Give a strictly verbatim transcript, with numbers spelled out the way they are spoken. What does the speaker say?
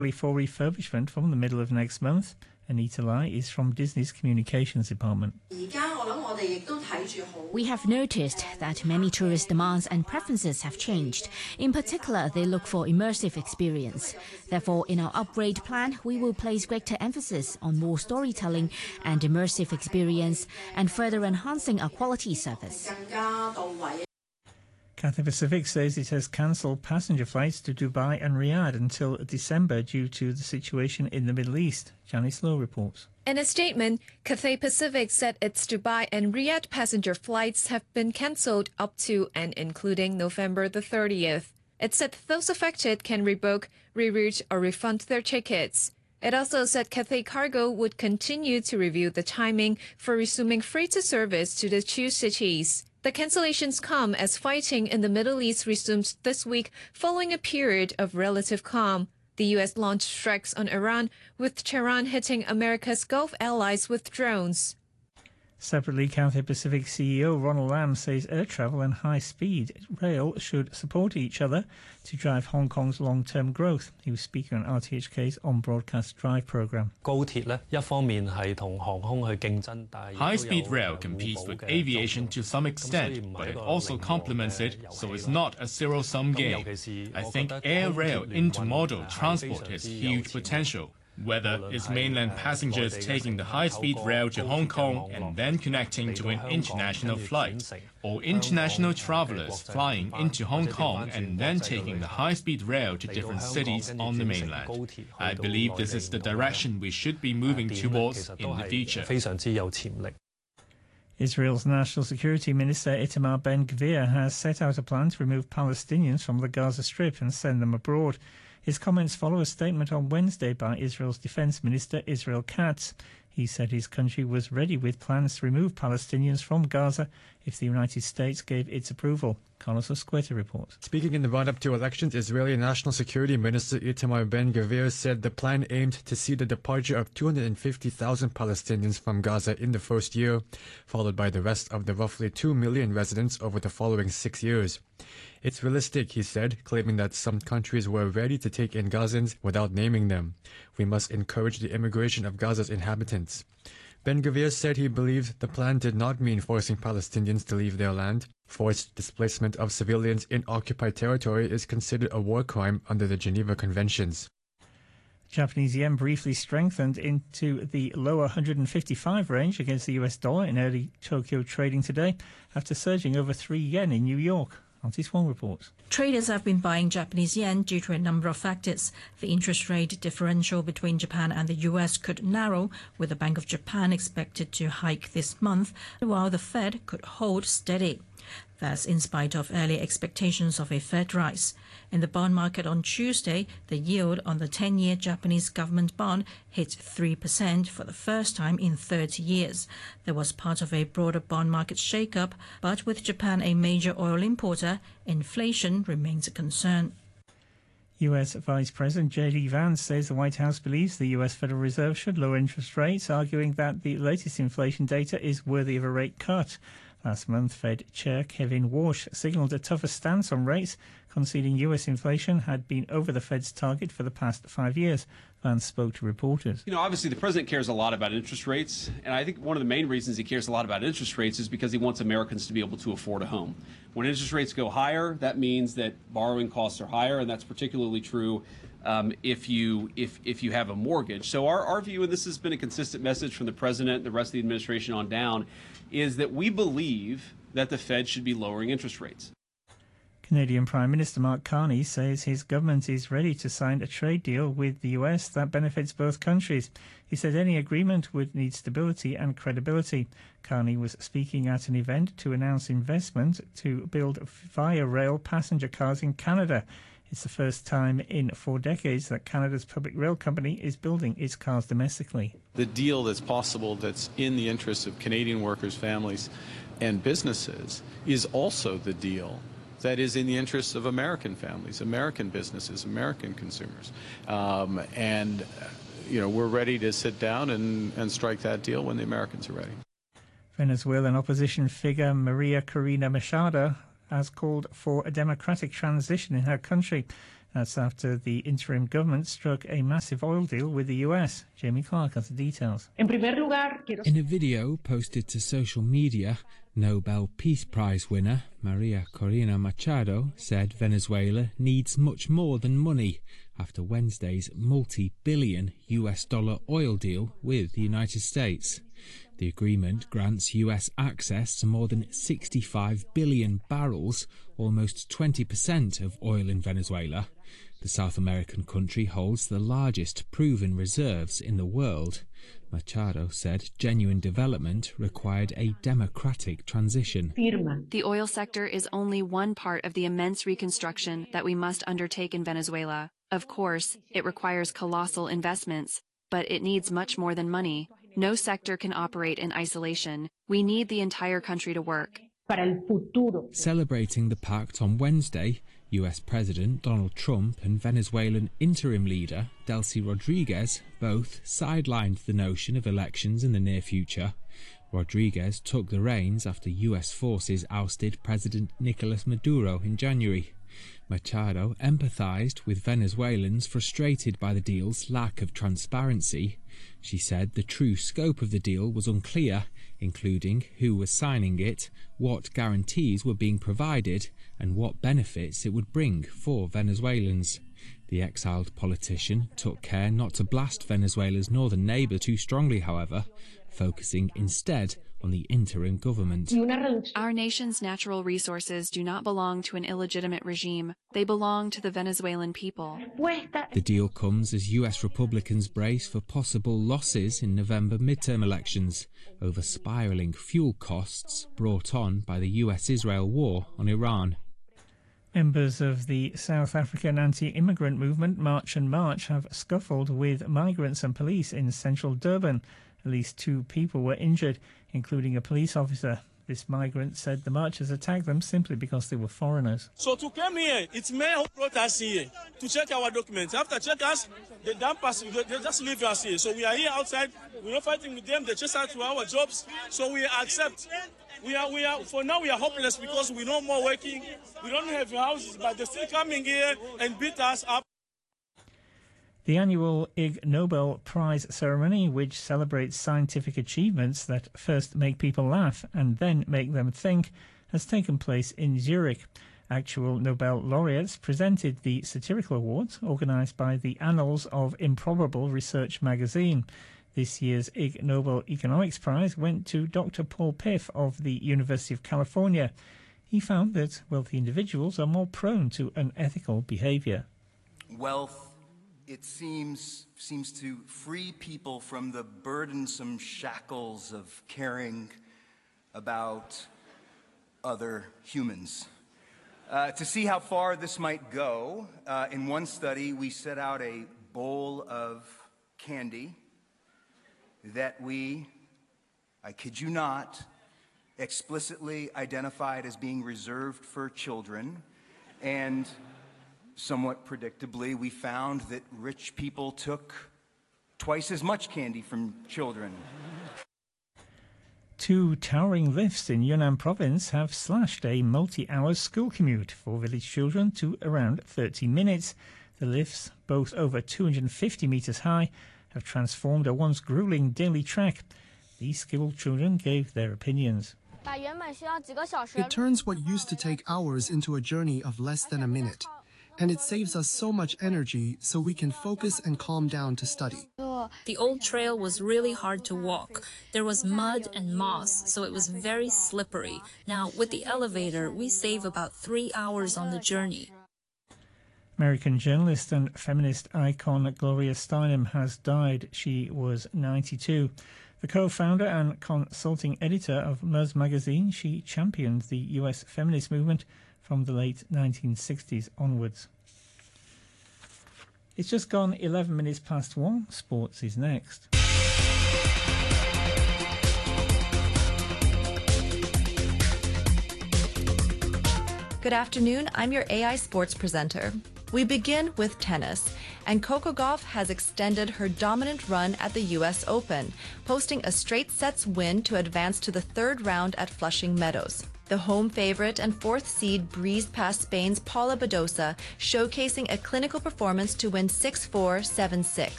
for refurbishment from the middle of next month. Anita Lai is from Disney's communications department. We have noticed that many tourist demands and preferences have changed. In particular, they look for immersive experience. Therefore, in our upgrade plan, we will place greater emphasis on more storytelling and immersive experience and further enhancing our quality service. Cathay Pacific says it has cancelled passenger flights to Dubai and Riyadh until December due to the situation in the Middle East. Janice Lowe reports. In a statement, Cathay Pacific said its Dubai and Riyadh passenger flights have been cancelled up to and including November the thirtieth. It said those affected can rebook, reroute or refund their tickets. It also said Cathay Cargo would continue to review the timing for resuming freighter service to the two cities. The cancellations come as fighting in the Middle East resumes this week following a period of relative calm. The U S launched strikes on Iran, with Tehran hitting America's Gulf allies with drones. Separately, Cathay Pacific C E O Ronald Lam says air travel and high-speed rail should support each other to drive Hong Kong's long-term growth. He was speaking on R T H K's on-broadcast drive programme. High-speed rail competes with aviation to some extent, but it also complements it, so it's not a zero-sum game. I think air rail intermodal transport has huge potential. Whether it's mainland passengers taking the high-speed rail to Hong Kong and then connecting to an international flight, or international travelers flying into Hong Kong and then taking the high-speed rail to different cities on the mainland. I believe this is the direction we should be moving towards in the future. Israel's National Security Minister Itamar Ben-Gvir has set out a plan to remove Palestinians from the Gaza Strip and send them abroad. His comments follow a statement on Wednesday by Israel's Defense Minister Israel Katz. He said his country was ready with plans to remove Palestinians from Gaza if the United States gave its approval. Carlos Osqueta reports. Speaking in the run-up to elections, Israeli National Security Minister Itamar Ben-Gvir said the plan aimed to see the departure of two hundred fifty thousand Palestinians from Gaza in the first year, followed by the rest of the roughly two million residents over the following six years. It's realistic, he said, claiming that some countries were ready to take in Gazans without naming them. We must encourage the immigration of Gaza's inhabitants. Ben-Gvir said he believed the plan did not mean forcing Palestinians to leave their land. Forced displacement of civilians in occupied territory is considered a war crime under the Geneva Conventions. Japanese yen briefly strengthened into the lower one hundred fifty-five range against the U S dollar in early Tokyo trading today after surging over three yen in New York. Auntie Swan reports. Traders have been buying Japanese yen due to a number of factors. The interest rate differential between Japan and the U S could narrow, with the Bank of Japan expected to hike this month, while the Fed could hold steady. That's in spite of early expectations of a Fed rise. In the bond market on Tuesday, the yield on the ten-year Japanese government bond hit three percent for the first time in thirty years. There was part of a broader bond market shake-up, but with Japan a major oil importer, inflation remains a concern. U S Vice President J D Vance says the White House believes the U S Federal Reserve should lower interest rates, arguing that the latest inflation data is worthy of a rate cut. Last month, Fed Chair Kevin Warsh signalled a tougher stance on rates, conceding U S inflation had been over the Fed's target for the past five years. Vance spoke to reporters. You know, obviously the president cares a lot about interest rates, and I think one of the main reasons he cares a lot about interest rates is because he wants Americans to be able to afford a home. When interest rates go higher, that means that borrowing costs are higher, and that's particularly true um, if you if if you have a mortgage. So our, our view, and this has been a consistent message from the president and the rest of the administration on down, is that we believe that the Fed should be lowering interest rates. Canadian Prime Minister Mark Carney says his government is ready to sign a trade deal with the U S that benefits both countries. He said any agreement would need stability and credibility. Carney was speaking at an event to announce investment to build via rail passenger cars in Canada. It's the first time in four decades that Canada's public rail company is building its cars domestically. The deal that's possible, that's in the interests of Canadian workers, families, and businesses, is also the deal that is in the interests of American families, American businesses, American consumers. Um, and, you know, we're ready to sit down and, and strike that deal when the Americans are ready. Venezuelan opposition figure Maria Corina Machado has called for a democratic transition in her country. That's after the interim government struck a massive oil deal with the U S. Jamie Clark has the details. In a video posted to social media, Nobel Peace Prize winner Maria Corina Machado said Venezuela needs much more than money after Wednesday's multi-billion U S dollar oil deal with the United States. The agreement grants U S access to more than sixty-five billion barrels, almost twenty percent of oil in Venezuela. The South American country holds the largest proven reserves in the world. Machado said genuine development required a democratic transition. The oil sector is only one part of the immense reconstruction that we must undertake in Venezuela. Of course, it requires colossal investments, but it needs much more than money. No sector can operate in isolation. We need the entire country to work. Celebrating the pact on Wednesday, U S President Donald Trump and Venezuelan interim leader Delcy Rodriguez both sidelined the notion of elections in the near future. Rodriguez took the reins after U S forces ousted President Nicolas Maduro in January. Machado empathized with Venezuelans frustrated by the deal's lack of transparency. She said the true scope of the deal was unclear, including who was signing it, what guarantees were being provided, and what benefits it would bring for Venezuelans. The exiled politician took care not to blast Venezuela's northern neighbour too strongly, however, focusing instead on the interim government. Our nation's natural resources do not belong to an illegitimate regime. They belong to the Venezuelan people. The deal comes as U S Republicans brace for possible losses in November midterm elections over spiralling fuel costs brought on by the U S-Israel war on Iran. Members of the South African anti-immigrant movement March and March have scuffled with migrants and police in central Durban. At least two people were injured, including a police officer. This migrant said the marchers attacked them simply because they were foreigners. So to come here, it's men who brought us here to check our documents. After check us, they dump us, they just leave us here. So we are here outside, we're not fighting with them, they chase us to our jobs, so we accept. We are, we are, for now we are hopeless because we're no more working, we don't have houses, but they're still coming here and beat us up. The annual Ig Nobel Prize ceremony, which celebrates scientific achievements that first make people laugh and then make them think, has taken place in Zurich. Actual Nobel laureates presented the satirical awards organised by the Annals of Improbable Research magazine. This year's Ig Nobel Economics Prize went to Doctor Paul Piff of the University of California. He found that wealthy individuals are more prone to unethical behaviour. Wealth, it seems, seems to free people from the burdensome shackles of caring about other humans. Uh, to see how far this might go, uh, in one study we set out a bowl of candy that we, I kid you not, explicitly identified as being reserved for children, and somewhat predictably, we found that rich people took twice as much candy from children. Two towering lifts in Yunnan province have slashed a multi-hour school commute for village children to around thirty minutes. The lifts, both over two hundred fifty metres high, have transformed a once grueling daily trek. These skilled children gave their opinions. It turns what used to take hours into a journey of less than a minute. And it saves us so much energy so we can focus and calm down to study. The old trail was really hard to walk. There was mud and moss, so it was very slippery. Now, with the elevator, we save about three hours on the journey. American journalist and feminist icon Gloria Steinem has died. She was ninety-two. The co-founder and consulting editor of Ms magazine, she championed the U S feminist movement from the late nineteen sixties onwards. It's just gone eleven minutes past one. Sports is next. Good afternoon, I'm your A I Sports presenter. We begin with tennis, and Coco Gauff has extended her dominant run at the U S Open, posting a straight sets win to advance to the third round at Flushing Meadows. The home favorite and fourth seed breezed past Spain's Paula Badosa, showcasing a clinical performance to win six four, seven six.